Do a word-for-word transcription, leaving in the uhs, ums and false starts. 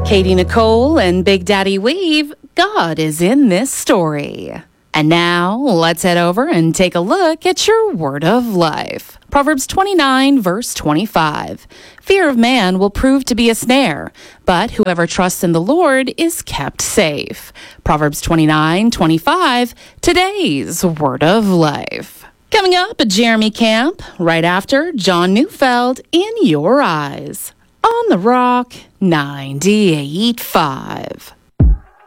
Katie Nicole and Big Daddy Weave, God is in this story. And now, let's head over and take a look at your word of life. Proverbs twenty-nine, verse twenty-five. Fear of man will prove to be a snare, but whoever trusts in the Lord is kept safe. Proverbs twenty-nine, twenty-five, today's word of life. Coming up, Jeremy Camp, right after John Neufeld, In Your Eyes, on the Rock ninety-eight point five.